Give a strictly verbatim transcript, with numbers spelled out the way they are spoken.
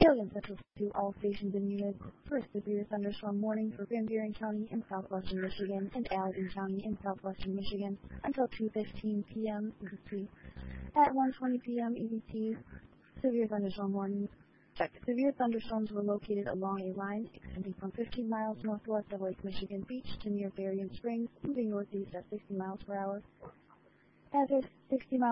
Alien Central to all stations and units. First severe thunderstorm warning for Van Buren County in southwestern Michigan and Allegan County in southwestern Michigan until two fifteen p.m. E D T. At one twenty p.m. E D T, severe thunderstorm warning. Check. Severe thunderstorms were located along a line extending from fifteen miles northwest of Lake Michigan Beach to near Berrien Springs, moving northeast at sixty miles per hour. As a sixty miles